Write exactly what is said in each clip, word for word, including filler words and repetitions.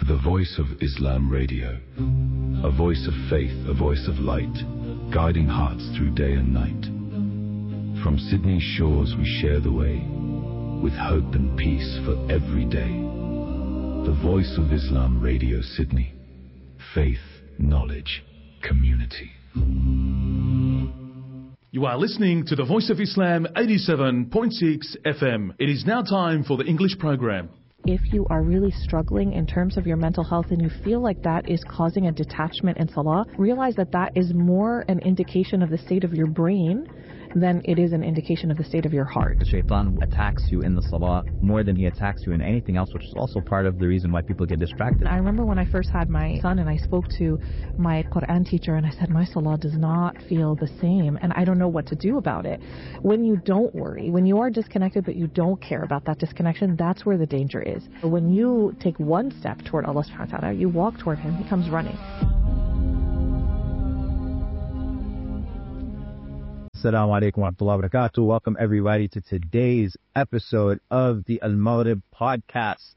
The Voice of Islam Radio. A voice of faith, a voice of light, guiding hearts through day and night. From Sydney's shores we share the way, with hope and peace for every day. The Voice of Islam Radio Sydney. Faith, knowledge, community. You are listening to the Voice of Islam eighty-seven point six F M. It is now time for the English program. If you are really struggling in terms of your mental health and you feel like that is causing a detachment in salah, realize that that is more an indication of the state of your brain than it is an indication of the state of your heart. The shaitan attacks you in the salah more than he attacks you in anything else, which is also part of the reason why people get distracted. I remember when I first had my son and I spoke to my Quran teacher and I said, my salah does not feel the same and I don't know what to do about it. When you don't worry, when you are disconnected but you don't care about that disconnection, that's where the danger is. When you take one step toward Allah subhanahu wa ta'ala, you walk toward Him, He comes running. Assalamu alaikum wa rahmatullahi wa barakatuh. Welcome everybody to today's episode of the Al-Maghrib podcast.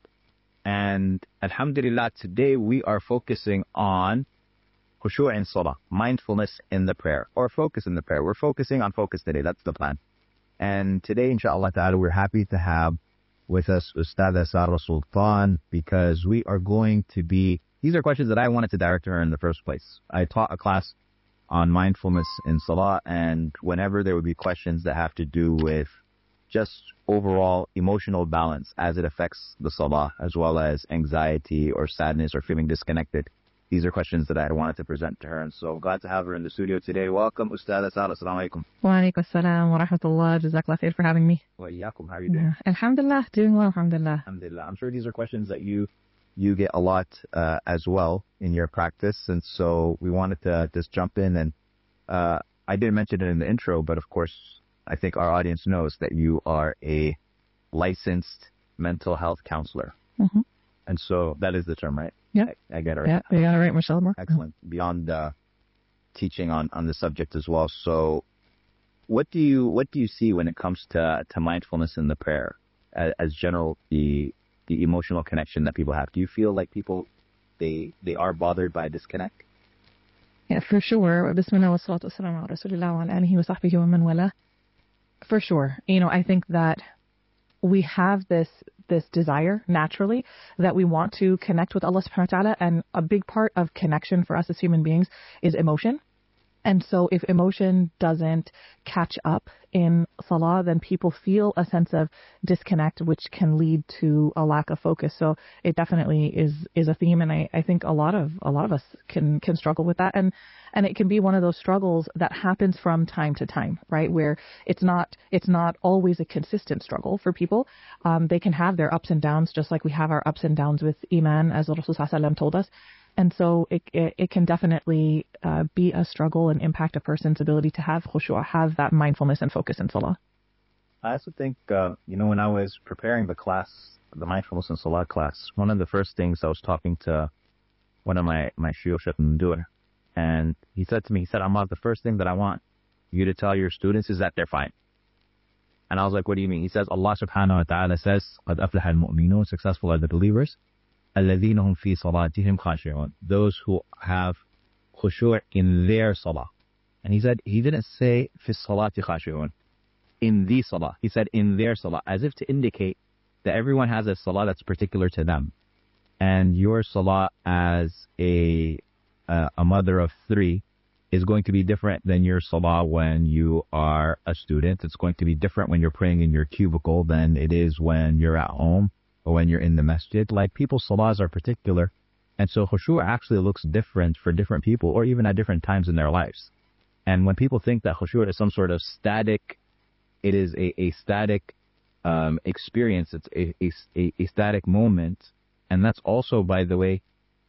And alhamdulillah, today we are focusing on khushu' in salah, mindfulness in the prayer, or focus in the prayer. We're focusing on focus today. That's the plan. And today, inshallah ta'ala, we're happy to have with us Ustadha Sara Sultan, because we are going to be, these are questions that I wanted to direct to her in the first place. I taught a class on mindfulness in salah, and whenever there would be questions that have to do with just overall emotional balance as it affects the salah, as well as anxiety or sadness or feeling disconnected, these are questions that I wanted to present to her. And so glad to have her in the studio today. Welcome, Ustadha Sara. Assalamu alaikum. Wa alaikum assalam wa rahmatullah. Jazakallah khair for having me. Wa iyyakum. How are you doing? Yeah. Alhamdulillah. Doing well, alhamdulillah. Alhamdulillah. I'm sure these are questions that you you get a lot uh, as well in your practice. And so we wanted to just jump in. And uh, I didn't mention it in the intro, but of course, I think our audience knows that you are a licensed mental health counselor. Mm-hmm. And so that is the term, right? Yeah. I, I get it right. Yeah, you got it right, mashallah. Excellent. Beyond uh, teaching on, on the subject as well. So what do you what do you see when it comes to, to mindfulness in the prayer as, as general, the the emotional connection that people have? Do you feel like people, they they are bothered by disconnect? Yeah, for sure. Bismillah wa salatu wa salam ala rasulillah wa ala alihi wa sahbihi wa man wala. For sure. You know, I think that we have this this desire naturally that we want to connect with Allah subhanahu wa ta'ala, and a big part of connection for us as human beings is emotion. And so if emotion doesn't catch up in salah, then people feel a sense of disconnect, which can lead to a lack of focus. So it definitely is is a theme, and I, I think a lot of a lot of us can can struggle with that. And and it can be one of those struggles that happens from time to time, right? Where it's not it's not always a consistent struggle for people. Um, they can have their ups and downs, just like we have our ups and downs with Iman, as the Rasul sallallahu alaihi wasallam told us. And so it, it, it can definitely uh, be a struggle and impact a person's ability to have khushu', have that mindfulness and focus in salah. I also think, uh, you know, when I was preparing the class, the mindfulness in salah class, one of the first things I was talking to one of my, my shuyukh, Sheikh Mdur, and he said to me, he said, Ammar, the first thing that I want you to tell your students is that they're fine. And I was like, what do you mean? He says, Allah subhanahu wa ta'ala says, قَدْ أَفْلَحَ الْمُؤْمِنُونَ, successful are the believers. الَّذِينَ هُمْ فِي صَلَاتِهِمْ خَاشِعُونَ, those who have khushu' in their salah. And he said, he didn't say فِي الصَّلَاةِ خَاشِعُونَ, in the salah. He said in their salah, as if to indicate that everyone has a salah that's particular to them. And your salah as a uh, a mother of three is going to be different than your salah when you are a student. It's going to be different when you're praying in your cubicle than it is when you're at home or when you're in the masjid. Like, people's salahs are particular. And so khushu' actually looks different for different people, or even at different times in their lives. And when people think that khushu' is some sort of static, it is a, a static um, experience, it's a, a, a static moment. And that's also, by the way,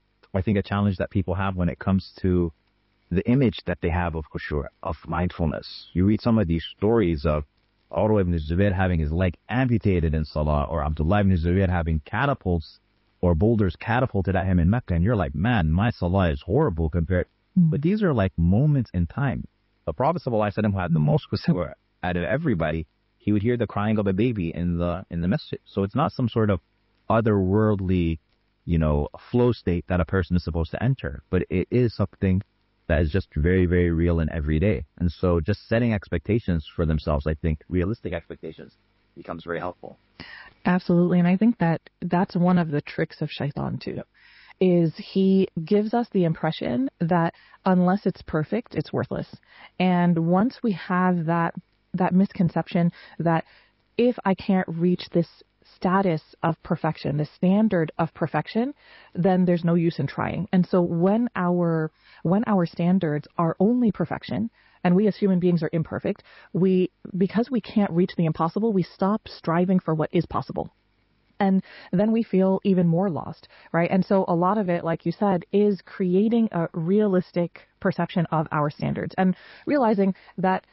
I think a challenge that people have when it comes to the image that they have of khushu', of mindfulness. You read some of these stories of Urwa ibn Zubayr having his leg amputated in salah, or Abdullah ibn Zubayr having catapults or boulders catapulted at him in Mecca, and you're like, man, my salah is horrible compared. Mm. But these are like moments in time. The Prophet ﷺ, who had the most khushu' out of everybody, he would hear the crying of a baby in the in the masjid. So it's not some sort of otherworldly you know, a flow state that a person is supposed to enter, but it is something that is just very, very real and everyday. And so just setting expectations for themselves, I think realistic expectations becomes very helpful. Absolutely. And I think that that's one of the tricks of shaitan too, yep. is he gives us the impression that unless it's perfect, it's worthless. And once we have that, that misconception that if I can't reach this status of perfection, the standard of perfection, then there's no use in trying. And so when our when our standards are only perfection, and we as human beings are imperfect, we because we can't reach the impossible, we stop striving for what is possible. And then we feel even more lost, right? And so a lot of it, like you said, is creating a realistic perception of our standards and realizing that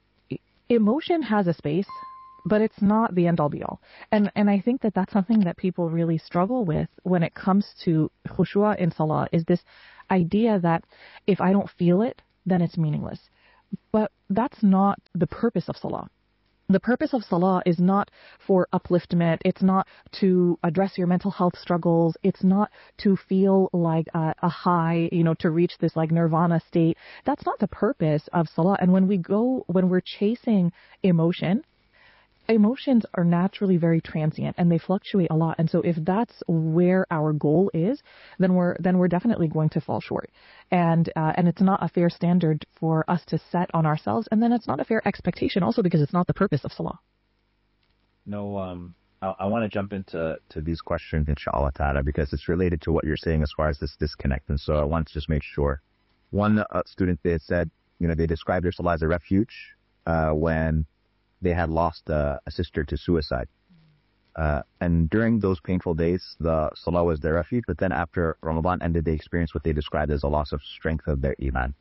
emotion has a space, but it's not the end-all be-all. And and I think that that's something that people really struggle with when it comes to khushu' in salah, is this idea that if I don't feel it, then it's meaningless. But that's not the purpose of salah. The purpose of salah is not for upliftment. It's not to address your mental health struggles. It's not to feel like a, a high, you know, to reach this like nirvana state. That's not the purpose of salah. And when we go, when we're chasing emotion, emotions are naturally very transient and they fluctuate a lot. And so if that's where our goal is, then we're then we're definitely going to fall short. And uh, and it's not a fair standard for us to set on ourselves. And then it's not a fair expectation also because it's not the purpose of salah. No, um, I, I want to jump into to these questions, inshallah ta'ala, because it's related to what you're saying as far as this disconnect. And so I want to just make sure. One uh, student, they had said, you know, they described their salah as a refuge uh, when they had lost uh, a sister to suicide. Uh, and during those painful days, the salah was their refuge. But then after Ramadan ended, they experienced what they described as a loss of strength of their iman.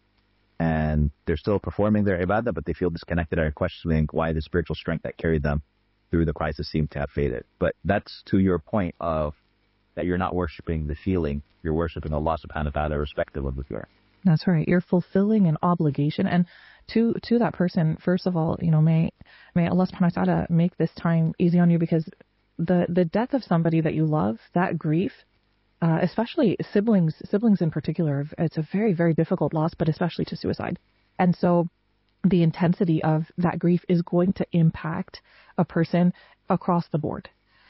And they're still performing their ibadah, but they feel disconnected and are questioning why the spiritual strength that carried them through the crisis seemed to have faded. But that's to your point of that you're not worshiping the feeling. You're worshiping Allah subhanahu wa ta'ala irrespective of the fear. That's right. You're fulfilling an obligation. And to to that person, first of all, you know, may may Allah subhanahu wa ta'ala make this time easy on you, because the, the death of somebody that you love, that grief, uh, especially siblings, siblings in particular, it's a very, very difficult loss, but especially to suicide. And so the intensity of that grief is going to impact a person across the board.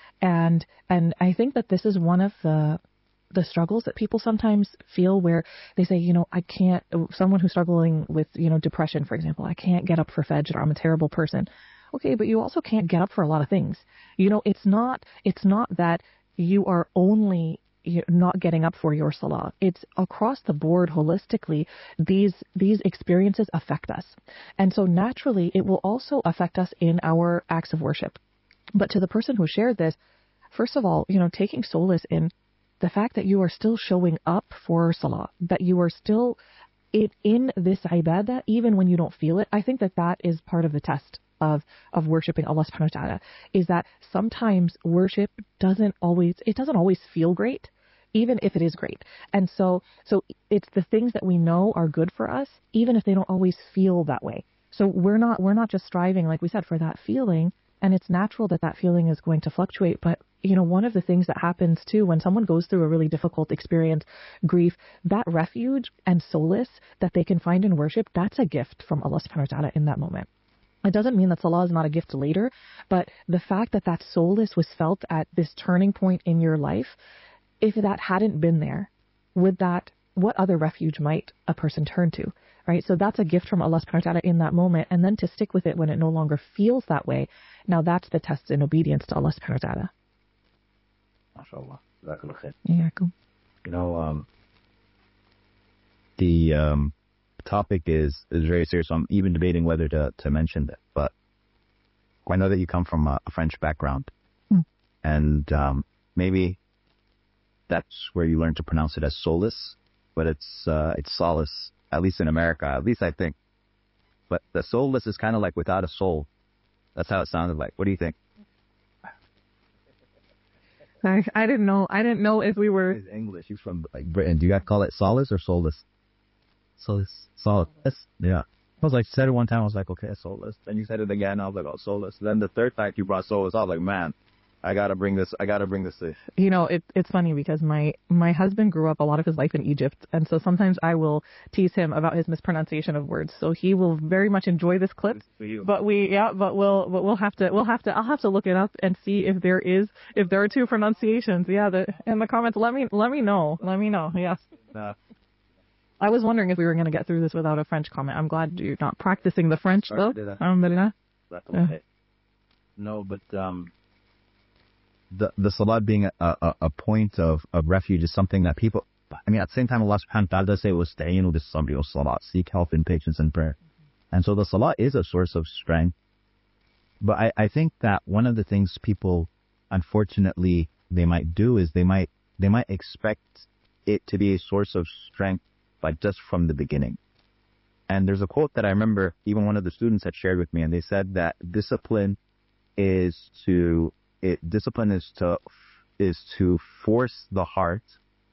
And and I think that this is one of the the struggles that people sometimes feel, where they say, you know, I can't, someone who's struggling with, you know, depression, for example, I can't get up for Fajr, I'm a terrible person. Okay, but you also can't get up for a lot of things. You know, it's not, it's not that you are only not getting up for your salah. It's across the board, holistically, these, these experiences affect us. And so naturally, it will also affect us in our acts of worship. But to the person who shared this, first of all, you know, taking solace in the fact that you are still showing up for salah, that you are still in, in this ibadah, even when you don't feel it. I think that that is part of the test of, of worshiping Allah subhanahu wa ta'ala, is that sometimes worship doesn't always, it doesn't always feel great, even if it is great. And so, so it's the things that we know are good for us, even if they don't always feel that way. So we're not, we're not just striving, like we said, for that feeling. And it's natural that that feeling is going to fluctuate. But, you know, one of the things that happens too, when someone goes through a really difficult experience, grief, that refuge and solace that they can find in worship, that's a gift from Allah subhanahu wa ta'ala in that moment. It doesn't mean that salah is not a gift later, but the fact that that solace was felt at this turning point in your life, if that hadn't been there, would that, what other refuge might a person turn to? Right? So that's a gift from Allah subhanahu wa ta'ala in that moment, and then to stick with it when it no longer feels that way. Now that's the test in obedience to Allah subhanahu wa ta'ala. MashaAllah. Jazakallah khair. Yeah, cool. You know, um, the um, topic is, is very serious. So I'm even debating whether to, to mention that. But I know that you come from a, a French background, mm. and um, maybe that's where you learned to pronounce it as solace, but it's uh, it's solace. At least in America, at least I think. But the soulless is kind of like without a soul. That's how it sounded like. What do you think? I, I didn't know. I didn't know if we were. He's English. He's from like Britain. Do you guys call it solace or soulless? Solace. Solace. Yeah. I was like, said it one time. I was like, okay, soulless. Then you said it again. I was like, oh, soulless. Then the third time you brought soulless, I was like, man, I gotta bring this. I gotta bring this to. You know, it, it's funny because my my husband grew up a lot of his life in Egypt, and so sometimes I will tease him about his mispronunciation of words. So he will very much enjoy this clip. For you. But we, yeah, but we'll but we'll have to we'll have to I'll have to look it up and see if there is if there are two pronunciations. Yeah, the, in the comments. Let me let me know. Let me know. Yes. Nah. I was wondering if we were going to get through this without a French comment. I'm glad you're not practicing the French though. Alhamdulillah. Uh. No, but um. The the salat being a, a, a point of, of refuge is something that people, I mean, at the same time, Allah subhanahu wa ta'ala does say, وَاسْتَعِينُوا بِالصَّبْرِ وَالصَّلَاةِ, seek help in patience and prayer. And so the salat is a source of strength. But I, I think that one of the things people, unfortunately, they might do is they might they might expect it to be a source of strength, but just from the beginning. And there's a quote that I remember even one of the students had shared with me, and they said that discipline is to It, discipline is to is to force the heart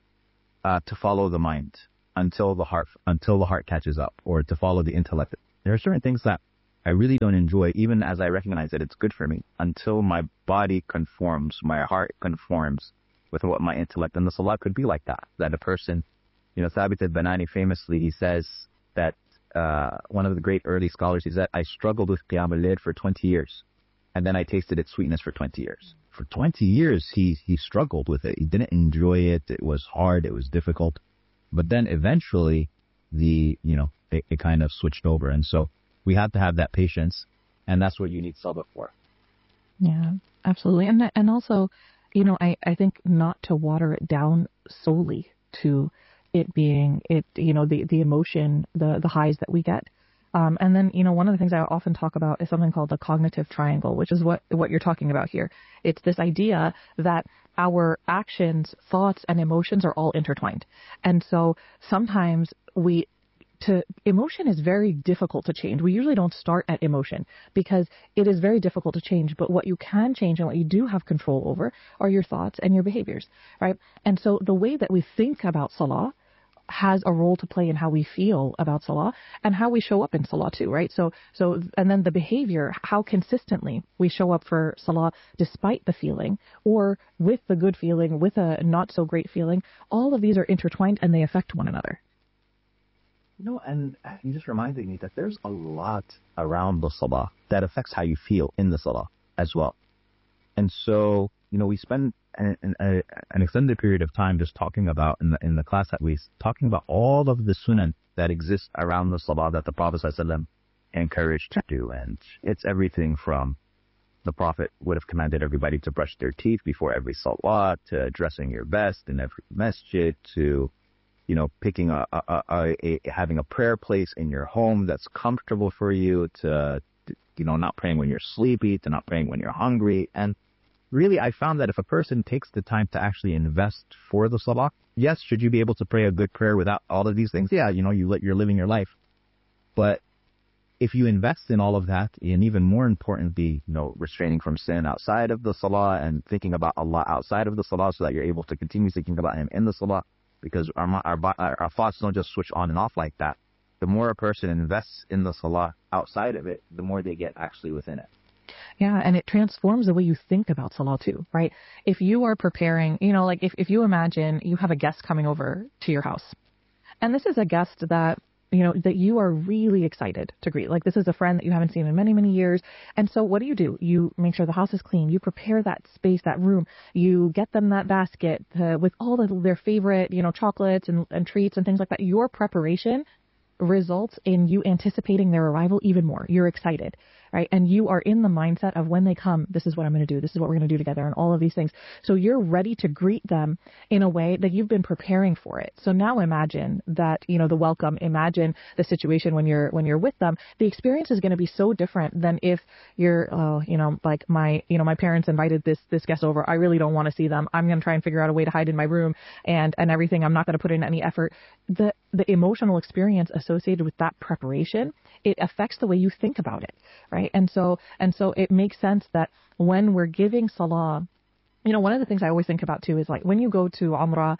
uh, to follow the mind until the heart until the heart catches up, or to follow the intellect. There are certain things that I really don't enjoy, even as I recognize that it's good for me, until my body conforms, my heart conforms with what my intellect. And the salah could be like that. That a person, you know, Thabit al-Banani famously, he says that uh, one of the great early scholars, he said, I struggled with Qiyam al-Layl for twenty years. And then I tasted its sweetness for twenty years. For twenty years, he he struggled with it. He didn't enjoy it. It was hard. It was difficult. But then eventually, the you know, it, it kind of switched over. And so we have to have that patience, and that's what you need sabr for. Yeah, absolutely. And and also, you know, I, I think not to water it down solely to it being it, you know, the, the emotion, the, the highs that we get. Um, and then, you know, one of the things I often talk about is something called the cognitive triangle, which is what, what you're talking about here. It's this idea that our actions, thoughts, and emotions are all intertwined. And so sometimes we, to, emotion is very difficult to change. We usually don't start at emotion because it is very difficult to change. But what you can change and what you do have control over are your thoughts and your behaviors, right? And so the way that we think about salah has a role to play in how we feel about salah and how we show up in salah too, right? So, so, and then the behavior, how consistently we show up for salah despite the feeling or with the good feeling, with a not so great feeling, all of these are intertwined and they affect one another. You know, and you just reminded me that there's a lot around the salah that affects how you feel in the salah as well. And so, you know, we spend an, an, an extended period of time just talking about, in the in the class that we, talking about all of the sunan that exist around the salah that the Prophet ﷺ encouraged to do. And it's everything from the Prophet would have commanded everybody to brush their teeth before every salah, to dressing your best in every masjid, to, you know, picking a, a, a, a having a prayer place in your home that's comfortable for you, to, you know, not praying when you're sleepy, to not praying when you're hungry. And really, I found that if a person takes the time to actually invest for the salah, yes, should you be able to pray a good prayer without all of these things? Yeah, you know, you, you're living your life. But if you invest in all of that, and even more importantly, you know, restraining from sin outside of the salah and thinking about Allah outside of the salah so that you're able to continue thinking about Him in the salah, because our, our, our thoughts don't just switch on and off like that. The more a person invests in the salah outside of it, the more they get actually within it. Yeah, and it transforms the way you think about salah too, right? If you are preparing, you know, like if, if you imagine you have a guest coming over to your house, and this is a guest that, you know, that you are really excited to greet. Like this is a friend that you haven't seen in many, many years. And so what do you do? You make sure the house is clean. You prepare that space, that room. You get them that basket uh, with all of their favorite, you know, chocolates and, and treats and things like that. Your preparation results in you anticipating their arrival even more. You're excited, right? And you are in the mindset of when they come, this is what I'm going to do. This is what we're going to do together and all of these things. So you're ready to greet them in a way that you've been preparing for it. So now imagine that, you know, the welcome, imagine the situation when you're, when you're with them. The experience is going to be so different than if you're, oh, you know, like my, you know, my parents invited this, this guest over. I really don't want to see them. I'm going to try and figure out a way to hide in my room and, and everything. I'm not going to put in any effort. The, the emotional experience associated with that preparation, it affects the way you think about it, right? And so, and so it makes sense that when we're giving salah, you know, one of the things I always think about too is like when you go to Umrah,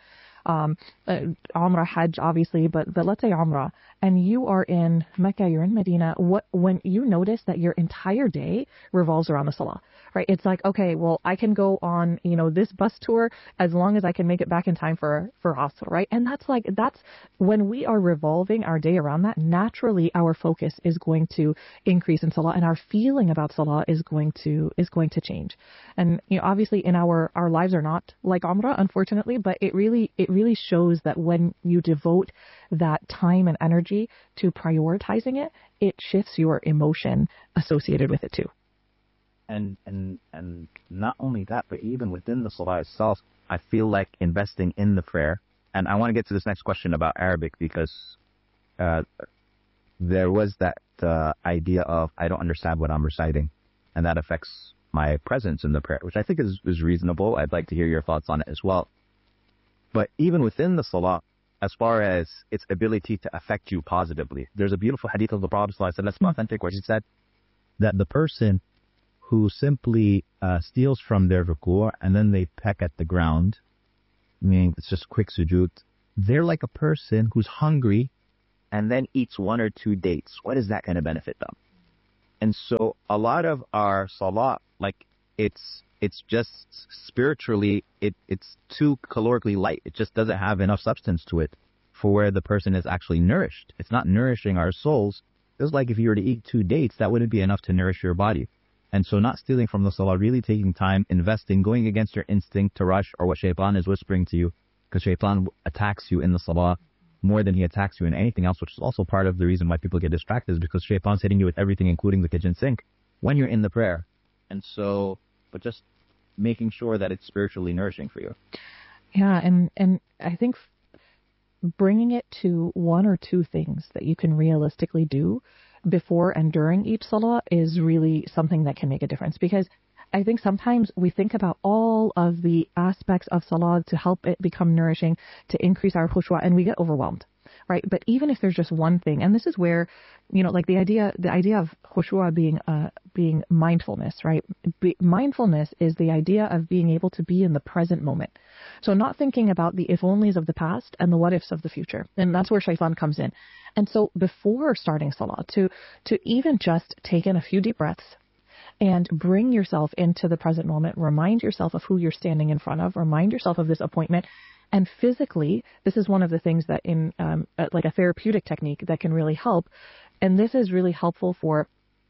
um, uh, Umrah, Hajj, obviously, but, but let's say Umrah, and you are in Mecca, you're in Medina, what, when you notice that your entire day revolves around the Salah, right? It's like, okay, well, I can go on, you know, this bus tour as long as I can make it back in time for, for Asr, right? And that's like, that's when we are revolving our day around that, naturally our focus is going to increase in Salah, and our feeling about Salah is going to, is going to change. And, you know, obviously in our, our lives are not like Umrah, unfortunately, but it really, it really shows that when you devote that time and energy to prioritizing it, it shifts your emotion associated with it too. And, and, and not only that, but even within the Salah itself, I feel like investing in the prayer, and I want to get to this next question about Arabic because, uh, there was that, uh, idea of, I don't understand what I'm reciting, and that affects my presence in the prayer, which I think is, is reasonable. I'd like to hear your thoughts on it as well. But even within the Salah, as far as its ability to affect you positively, there's a beautiful hadith of the Prophet ﷺ that's authentic, where he said that the person who simply uh, steals from their ruku' and then they peck at the ground, meaning it's just quick sujood, they're like a person who's hungry and then eats one or two dates. What is that going to benefit them? And so a lot of our Salah, like it's it's just spiritually, it it's too calorically light. It just doesn't have enough substance to it for where the person is actually nourished. It's not nourishing our souls. It's like if you were to eat two dates, that wouldn't be enough to nourish your body. And so not stealing from the Salah, really taking time, investing, going against your instinct to rush or what Shaitan is whispering to you, because Shaitan attacks you in the Salah more than he attacks you in anything else, which is also part of the reason why people get distracted, is because Shaitan's hitting you with everything, including the kitchen sink, when you're in the prayer. And so, but just making sure that it's spiritually nourishing for you. Yeah, and, and I think bringing it to one or two things that you can realistically do before and during each Salah is really something that can make a difference. Because I think sometimes we think about all of the aspects of Salah to help it become nourishing, to increase our khushu', and we get overwhelmed, right? But even if there's just one thing, and this is where, you know, like the idea, the idea of khushu' being, uh, being mindfulness, right? Be, mindfulness is the idea of being able to be in the present moment. So not thinking about the if-onlys of the past and the what-ifs of the future. And that's where Shaitan comes in. And so before starting Salah, to, to even just take in a few deep breaths, and bring yourself into the present moment. Remind yourself of who you're standing in front of. Remind yourself of this appointment. And physically, this is one of the things that in um, like a therapeutic technique that can really help. And this is really helpful for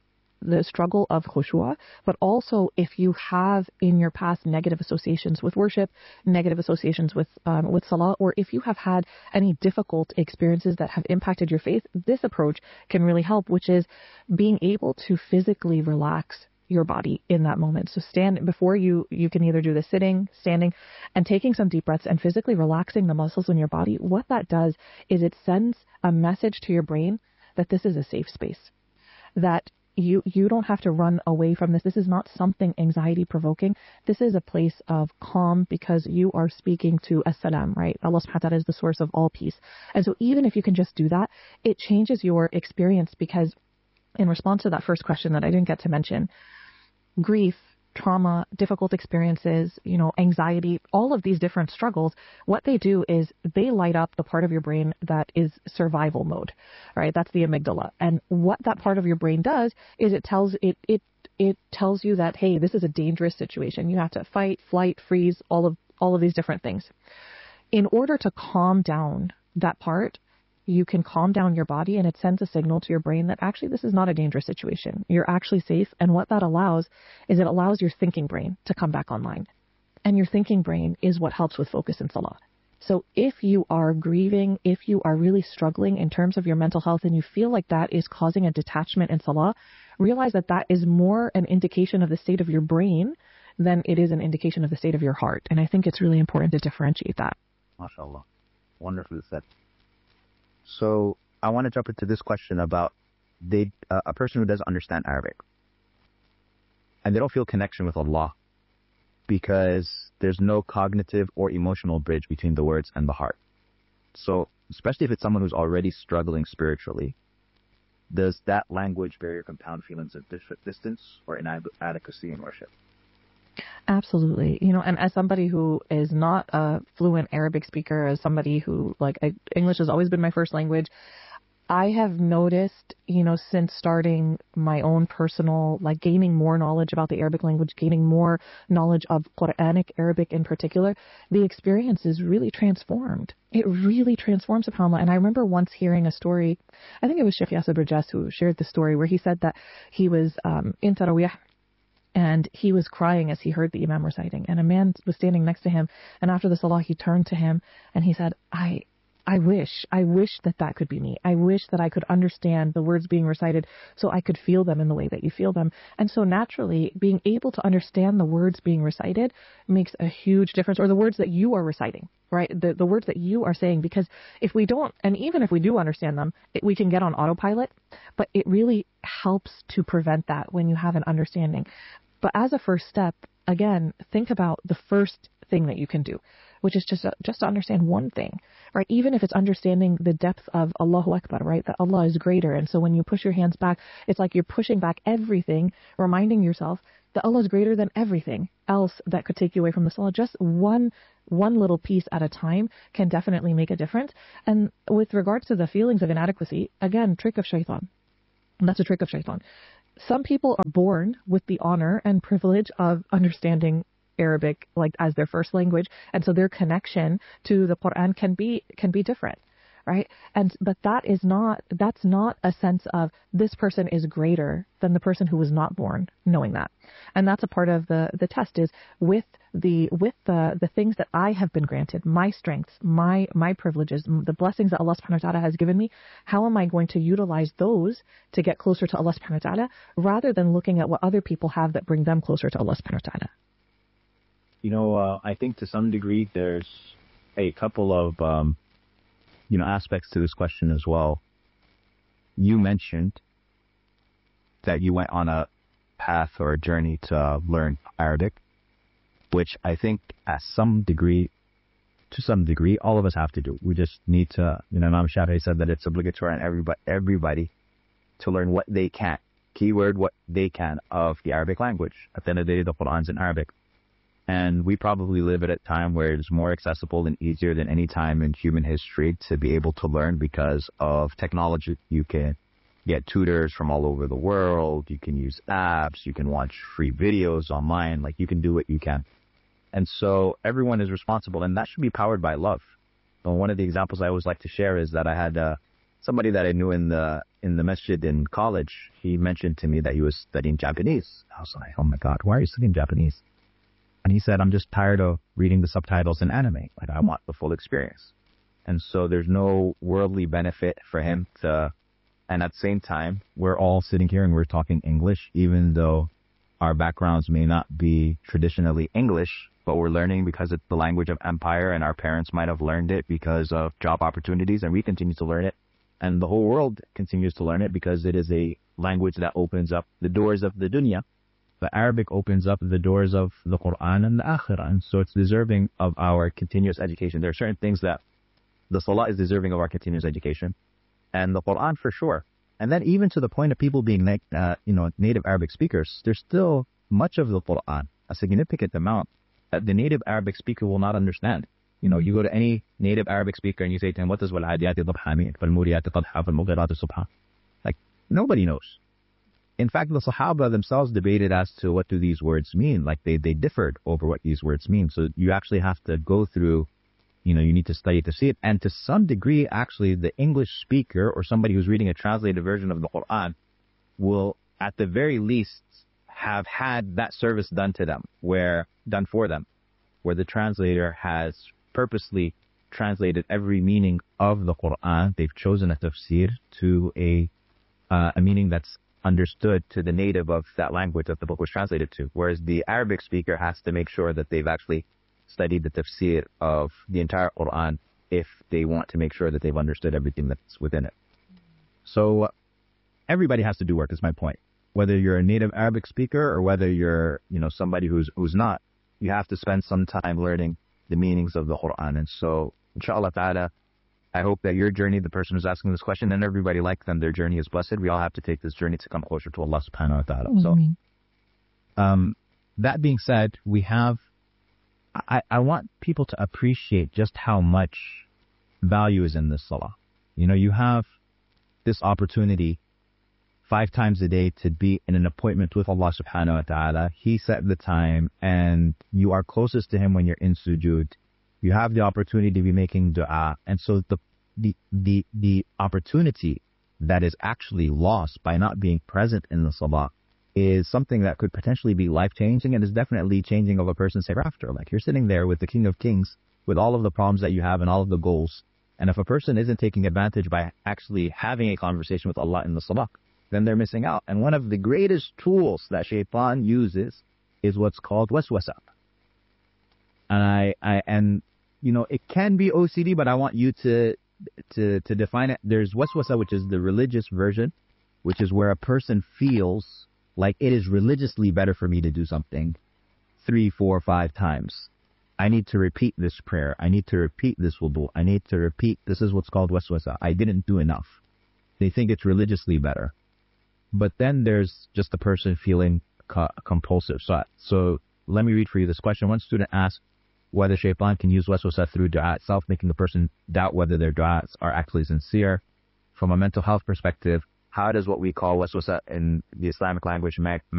the struggle of khushu', but also if you have in your past negative associations with worship, negative associations with um, with Salah, or if you have had any difficult experiences that have impacted your faith, this approach can really help, which is being able to physically relax your body in that moment. So stand before you, you can either do the sitting, standing, and taking some deep breaths and physically relaxing the muscles in your body. What that does is it sends a message to your brain that this is a safe space, that you, you don't have to run away from this. This is not something anxiety provoking. This is a place of calm because you are speaking to as-salam, right? Allah subhanahu wa ta'ala is the source of all peace. And so even if you can just do that, it changes your experience, because in response to that first question that I didn't get to mention, grief, trauma, difficult experiences, you know, anxiety, all of these different struggles, what they do is they light up the part of your brain that is survival mode, right? That's the amygdala. And what that part of your brain does is it tells it, it, it tells you that, hey, this is a dangerous situation. You have to fight, flight, freeze, all of, all of these different things. In order to calm down that part, you can calm down your body, and it sends a signal to your brain that actually this is not a dangerous situation. You're actually safe. And what that allows is it allows your thinking brain to come back online. And your thinking brain is what helps with focus in Salah. So if you are grieving, if you are really struggling in terms of your mental health and you feel like that is causing a detachment in Salah, realize that that is more an indication of the state of your brain than it is an indication of the state of your heart. And I think it's really important to differentiate that. MashaAllah. Wonderfully said. So I want to jump into this question about they, uh, a person who doesn't understand Arabic and they don't feel connection with Allah because there's no cognitive or emotional bridge between the words and the heart. So especially if it's someone who's already struggling spiritually, does that language barrier compound feelings of distance or inadequacy in worship? Absolutely. You know, and as somebody who is not a fluent Arabic speaker, as somebody who, like, I, English has always been my first language, I have noticed, you know, since starting my own personal, like gaining more knowledge about the Arabic language, gaining more knowledge of Quranic Arabic in particular, the experience is really transformed. It really transforms, subhanAllah. And I remember once hearing a story, I think it was Sheikh Yasser Burjas who shared the story, where he said that he was um, in Tarawih, and he was crying as he heard the Imam reciting. And a man was standing next to him, and after the salah, he turned to him and he said, I I wish, I wish that that could be me. I wish that I could understand the words being recited so I could feel them in the way that you feel them. And so naturally, being able to understand the words being recited makes a huge difference, or the words that you are reciting, right? The, the words that you are saying, because if we don't, and even if we do understand them, it, we can get on autopilot, but it really helps to prevent that when you have an understanding. But as a first step, again, think about the first thing that you can do, which is just, just to understand one thing, right? Even if it's understanding the depth of Allahu Akbar, right? That Allah is greater. And so when you push your hands back, it's like you're pushing back everything, reminding yourself that Allah is greater than everything else that could take you away from the salah. Just one, one little piece at a time can definitely make a difference. And with regards to the feelings of inadequacy, again, trick of shaitan. That's a trick of shaitan. Some people are born with the honor and privilege of understanding Arabic like as their first language, and so their connection to the Quran can be can be different, right? And but that is not that's not a sense of this person is greater than the person who was not born knowing that. And that's a part of the the test, is with the with the the things that I have been granted, my strengths, my my privileges, the blessings that Allah subhanahu wa ta'ala has given me, how am I going to utilize those to get closer to Allah subhanahu wa ta'ala, rather than looking at what other people have that bring them closer to Allah subhanahu wa ta'ala. You know, uh, I think to some degree there's a couple of, um, you know, aspects to this question as well. You mentioned that you went on a path or a journey to learn Arabic, which I think at some degree, to some degree, all of us have to do. We just need to, you know, Imam Shafi'i said that it's obligatory on everybody, everybody to learn what they can, keyword what they can, of the Arabic language. At the end of the day, the Quran's in Arabic. And we probably live at a time where it's more accessible and easier than any time in human history to be able to learn because of technology. You can get tutors from all over the world. You can use apps. You can watch free videos online. Like, you can do what you can. And so everyone is responsible, and that should be powered by love. So one of the examples I always like to share is that I had uh, somebody that I knew in the in the masjid in college. He mentioned to me that he was studying Japanese. I was like, oh my God, why are you studying Japanese? And he said, I'm just tired of reading the subtitles in anime. Like, I want the full experience. And so there's no worldly benefit for him to, and at the same time, we're all sitting here and we're talking English, even though our backgrounds may not be traditionally English, but we're learning because it's the language of empire, and our parents might have learned it because of job opportunities, and we continue to learn it. And the whole world continues to learn it because it is a language that opens up the doors of the dunya. But Arabic opens up the doors of the Quran and the Akhirah, and so it's deserving of our continuous education. There are certain things that the Salah is deserving of our continuous education, and the Quran for sure. And then even to the point of people being, uh, you know, native Arabic speakers, there's still much of the Quran, a significant amount, that the native Arabic speaker will not understand. You know, you go to any native Arabic speaker and you say to him, what does وَالْعَادِيَاتِ ضَبْحًا mean? وَالْمُورِيَاتِ قَدْحًا وَالْمُغِيرَاتِ صُبْحًا? Like, nobody knows. In fact, the Sahaba themselves debated as to what do these words mean. Like, they, they differed over what these words mean. So you actually have to go through, you know, you need to study to see it. And to some degree, actually, the English speaker or somebody who's reading a translated version of the Quran will, at the very least, have had that service done to them, where done for them, where the translator has purposely translated every meaning of the Quran. They've chosen a tafsir to a uh, a meaning that's understood to the native of that language that the book was translated to. Whereas the Arabic speaker has to make sure that they've actually studied the tafsir of the entire Quran if they want to make sure that they've understood everything that's within it. So uh, everybody has to do work, is my point. Whether you're a native Arabic speaker or whether you're, you know, somebody who's who's not, you have to spend some time learning the meanings of the Quran. And so, inshallah ta'ala, I hope that your journey, the person who's asking this question, and everybody like them, their journey is blessed. We all have to take this journey to come closer to Allah subhanahu wa ta'ala. So, um, that being said, we have, I, I want people to appreciate just how much value is in this salah. You know, you have this opportunity five times a day to be in an appointment with Allah subhanahu wa ta'ala. He set the time and you are closest to him when you're in sujood. You have the opportunity to be making dua. And so the, the, the, the opportunity that is actually lost by not being present in the salah is something that could potentially be life-changing and is definitely changing of a person's hereafter. Like, you're sitting there with the King of Kings, with all of the problems that you have and all of the goals. And if a person isn't taking advantage by actually having a conversation with Allah in the salah, then they're missing out. And one of the greatest tools that shaitan uses is what's called waswasa. And I, I, and, you know, it can be O C D, but I want you to, to, to define it. There's waswasa, which is the religious version, which is where a person feels like it is religiously better for me to do something three, four, five times. I need to repeat this prayer. I need to repeat this wudu. I need to repeat. This is what's called waswasa. I didn't do enough. They think it's religiously better. But then there's just the person feeling co- compulsive. So, so let me read for you this question. One student asked whether shaitan can use waswasa through dua itself, making the person doubt whether their du'as are actually sincere. From a mental health perspective, how does what we call waswasa in the Islamic language